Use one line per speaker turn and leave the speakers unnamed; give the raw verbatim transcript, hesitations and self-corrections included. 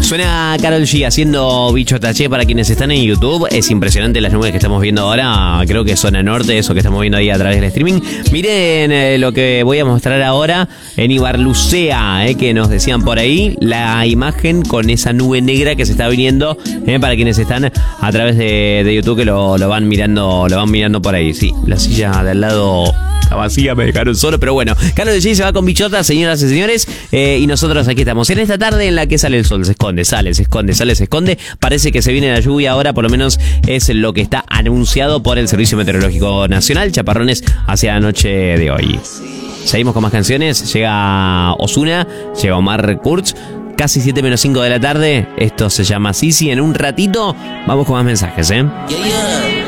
Suena Karol G haciendo Bicho Taché para quienes están en YouTube. Es impresionante las nubes que estamos viendo ahora. Creo que es zona norte, eso que estamos viendo ahí a través del streaming. Miren eh, lo que voy a mostrar ahora en Ibarlucea, eh, que nos decían por ahí. La imagen con esa nube negra que se está viniendo, eh, para quienes están a través de, de YouTube, que lo, lo van mirando, lo van mirando por ahí. Sí, la silla de al lado está vacía, me dejaron solo, pero bueno. Karol G se va con Bichota, señoras y señores, eh, y nosotros aquí estamos en esta tarde en la que sale el sol, se esconde, sale, se esconde, sale, se esconde. Parece que se viene la lluvia ahora, por lo menos es lo que está anunciado por el Servicio Meteorológico Nacional. Chaparrones hacia la noche de hoy. Seguimos con más canciones. Llega Ozuna, llega Omar Kurz. Casi siete menos cinco de la tarde. Esto se llama Sisi. En un ratito vamos con más mensajes, ¿eh?
Yeah, yeah.